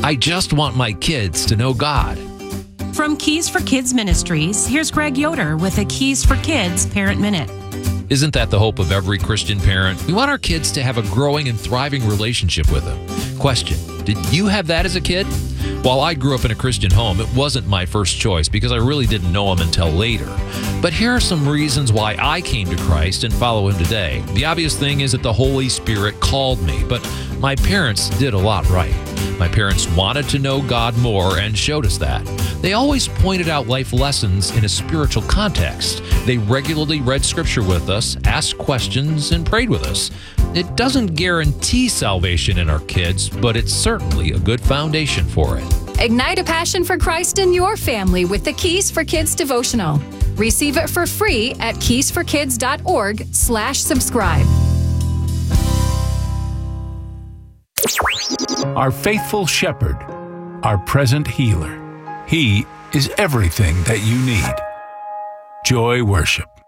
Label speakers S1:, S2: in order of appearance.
S1: I just want my kids to know God.
S2: From Keys for Kids Ministries, here's Greg Yoder with a Keys for Kids Parent Minute.
S1: Isn't that the hope of every Christian parent? We want our kids to have a growing and thriving relationship with Him. Question, did you have that as a kid? While I grew up in a Christian home, it wasn't my first choice because I really didn't know Him until later. But here are some reasons why I came to Christ and follow Him today. The obvious thing is that the Holy Spirit called me, but my parents did a lot right. My parents wanted to know God more and showed us that. They always pointed out life lessons in a spiritual context. They regularly read Scripture with us, asked questions, and prayed with us. It doesn't guarantee salvation in our kids, but it's certainly a good foundation for it.
S3: Ignite a passion for Christ in your family with the Keys for Kids devotional. Receive it for free at keysforkids.org/subscribe.
S4: Our faithful shepherd, our present healer. He is everything that you need. Joy Worship.